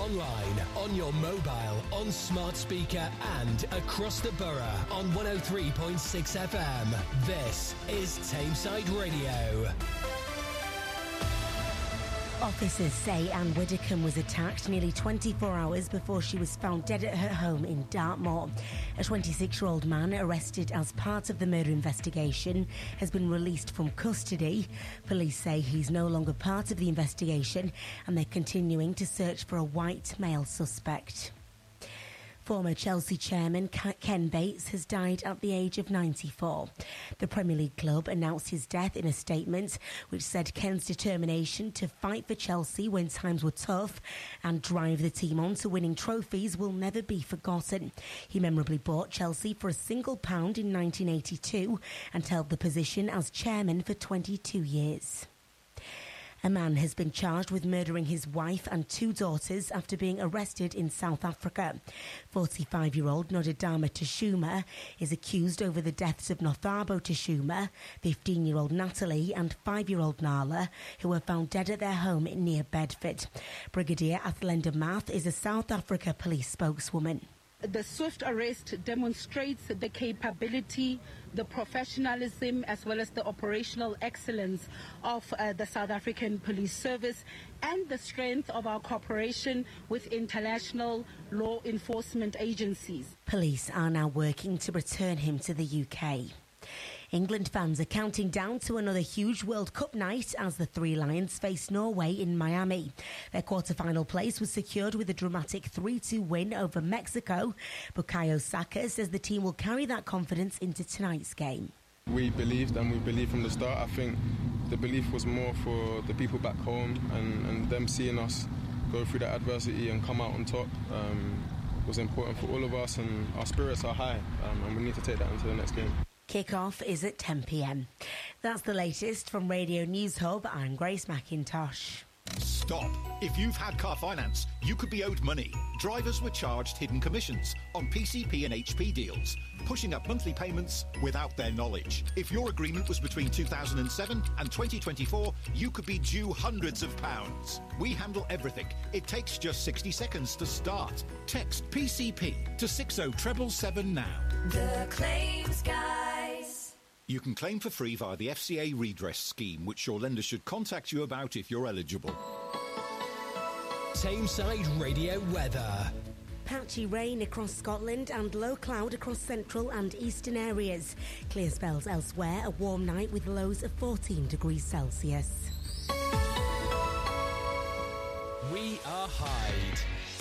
online, on your mobile, on smart speaker and across the borough on 103.6 FM. This is Tameside Radio. Officers say Anne Widdicombe was attacked nearly 24 hours before she was found dead at her home in Dartmoor. A 26-year-old man arrested as part of the murder investigation has been released from custody. Police say he's no longer part of the investigation and they're continuing to search for a white male suspect. Former Chelsea chairman Ken Bates has died at the age of 94. The Premier League club announced his death in a statement which said Ken's determination to fight for Chelsea when times were tough and drive the team on to winning trophies will never be forgotten. He memorably bought Chelsea for £1 in 1982 and held the position as chairman for 22 years. A man has been charged with murdering his wife and 2 daughters after being arrested in South Africa. 45-year-old Nodadama Tashuma is accused over the deaths of Nothabo Tashuma, 15-year-old Natalie and 5-year-old Nala, who were found dead at their home near Bedford. Brigadier Athlenda Math is a South Africa police spokeswoman. The swift arrest demonstrates the capability, the professionalism, as well as the operational excellence of the South African Police Service and the strength of our cooperation with international law enforcement agencies. Police are now working to return him to the UK. England fans are counting down to another huge World Cup night as the Three Lions face Norway in Miami. Their quarter-final place was secured with a dramatic 3-2 win over Mexico. Bukayo Saka says the team will carry that confidence into tonight's game. We believed, and we believed from the start. I think the belief was more for the people back home and them seeing us go through that adversity and come out on top was important for all of us, and our spirits are high and we need to take that into the next game. Kick-off is at 10 p.m. That's the latest from Radio News Hub. I'm Grace McIntosh. Stop. If you've had car finance, you could be owed money. Drivers were charged hidden commissions on PCP and HP deals, pushing up monthly payments without their knowledge. If your agreement was between 2007 and 2024, you could be due hundreds of pounds. We handle everything. It takes just 60 seconds to start. Text PCP to 60777 now. The Claims Guys. You can claim for free via the FCA redress scheme, which your lender should contact you about if you're eligible. Tameside Radio weather. Patchy rain across Scotland and low cloud across central and eastern areas. Clear spells elsewhere, a warm night with lows of 14 degrees Celsius. We are Hyde.